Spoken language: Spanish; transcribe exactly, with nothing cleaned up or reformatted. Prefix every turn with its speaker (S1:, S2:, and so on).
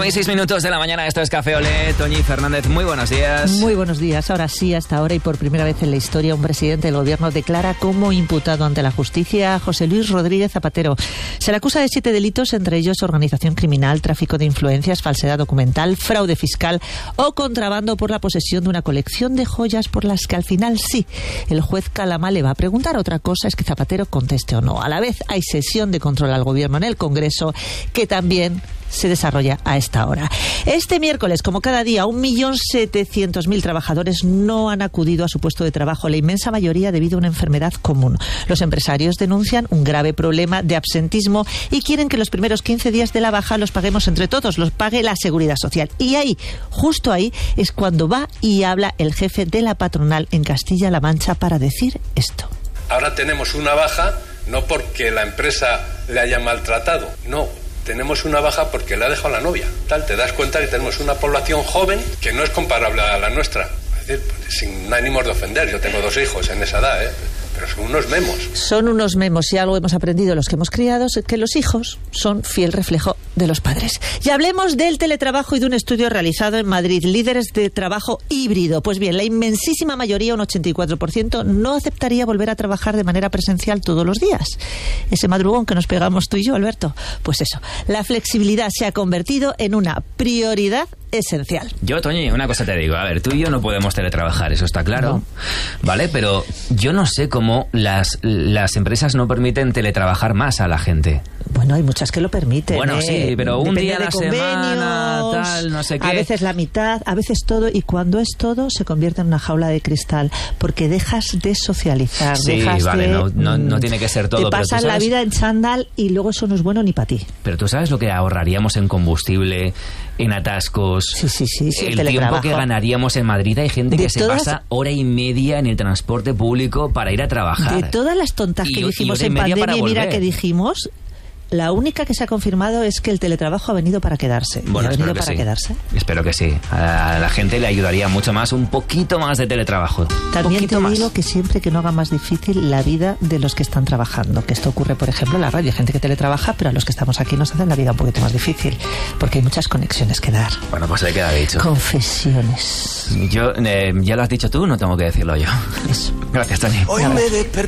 S1: nueve y seis minutos de la mañana, esto es Café Olé. Toñi Fernández, muy buenos días.
S2: Muy buenos días. Ahora sí, hasta ahora y por primera vez en la historia, un presidente del gobierno declara como imputado ante la justicia a José Luis Rodríguez Zapatero. Se le acusa de siete delitos, entre ellos organización criminal, tráfico de influencias, falsedad documental, fraude fiscal o contrabando por la posesión de una colección de joyas por las que al final sí, el juez Calamá le va a preguntar. Otra cosa es que Zapatero conteste o no. A la vez hay sesión de control al gobierno en el Congreso que también se desarrolla a esta hora. Este miércoles, como cada día, un millón setecientos mil trabajadores no han acudido a su puesto de trabajo, la inmensa mayoría debido a una enfermedad común. Los empresarios denuncian un grave problema de absentismo y quieren que los primeros quince días de la baja los paguemos entre todos, los pague la Seguridad Social. Y ahí, justo ahí, es cuando va y habla el jefe de la patronal en Castilla-La Mancha para decir esto.
S3: Ahora tenemos una baja, no porque la empresa le haya maltratado, no. Tenemos una baja porque le ha dejado la novia. Tal, te das cuenta que tenemos una población joven que no es comparable a la nuestra. Es decir, sin ánimos de ofender, yo tengo dos hijos en esa edad, ¿eh? Pero son unos memos.
S2: Son unos memos y algo hemos aprendido los que hemos criado, es que los hijos son fiel reflejo de los padres. Y hablemos del teletrabajo y de un estudio realizado en Madrid, líderes de trabajo híbrido. Pues bien, la inmensísima mayoría, un ochenta y cuatro por ciento, no aceptaría volver a trabajar de manera presencial todos los días. Ese madrugón que nos pegamos tú y yo, Alberto. Pues eso, la flexibilidad se ha convertido en una prioridad esencial.
S1: Yo, Toñi, una cosa te digo. A ver, tú y yo no podemos teletrabajar, eso está claro. No. ¿Vale? Pero yo no sé cómo las, las empresas no permiten teletrabajar más a la gente.
S2: Bueno, hay muchas que lo permiten.
S1: Bueno,
S2: ¿eh?
S1: sí, pero un
S2: Depende
S1: día a la semana, tal, no sé qué.
S2: A veces la mitad, a veces todo, y cuando es todo se convierte en una jaula de cristal, porque dejas de socializar,
S1: sí,
S2: dejas
S1: vale,
S2: de...
S1: no, no, no tiene que ser todo.
S2: Te pasas
S1: pero
S2: la vida en chándal y luego eso no es bueno ni para ti.
S1: Pero tú sabes lo que ahorraríamos en combustible, en atascos,
S2: sí, sí, sí, sí,
S1: el, el tiempo que ganaríamos en Madrid. Hay gente
S2: de
S1: que
S2: todas...
S1: se pasa hora y media en el transporte público para ir a trabajar.
S2: De todas las tontas que
S1: y,
S2: dijimos
S1: y
S2: en pandemia, mira que dijimos... La única que se ha confirmado es que el teletrabajo ha venido para quedarse.
S1: Bueno,
S2: ha venido
S1: espero que
S2: para
S1: sí.
S2: quedarse.
S1: Espero que sí. A la gente le ayudaría mucho más, un poquito más de teletrabajo.
S2: También te
S1: más.
S2: digo que siempre que no haga más difícil la vida de los que están trabajando. Que esto ocurre, por ejemplo, en la radio. Hay gente que teletrabaja, pero a los que estamos aquí nos hacen la vida un poquito más difícil. Porque hay muchas conexiones que dar.
S1: Bueno, pues le queda dicho.
S2: Confesiones.
S1: Yo, eh, ya lo has dicho tú, no tengo que decirlo yo.
S2: Eso.
S1: Gracias, Tony.
S4: Hoy me